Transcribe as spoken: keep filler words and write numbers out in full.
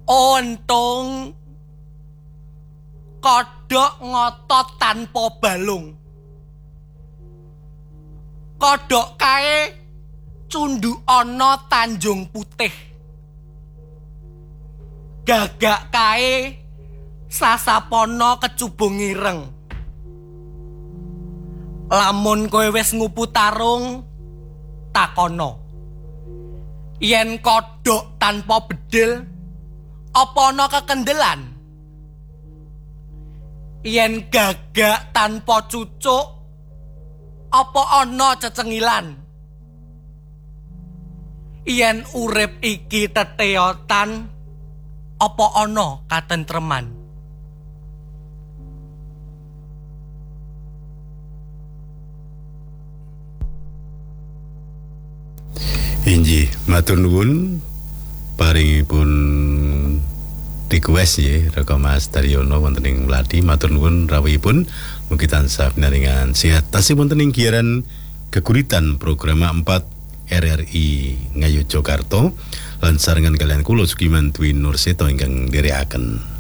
Untung kodhok ngotot tanpa balung. Kodhok kae cunduk ana Tanjung Putih. Gagak kae sasapana kecubung ireng. Lamun kowe wis ngupu tarung, takono. Yen kodhok tanpa bedil, apa ana kekendelan? Yen gagak tanpa cucuk, apa ana cecengilan? Yen urip iki teteotan, apa ana katentreman? Inji, matur nuwun paringipun request ya Raka Mas Daryono wonten ing Mladi. Matur nuwun rawuhipun mugi tansah pinaringan sehat tasih wonten ing giaran geguritan program empat R R I Ngayogyakarta lan sarengan kalian kula Sugiman Dwi Nurseto ingkang nderekaken.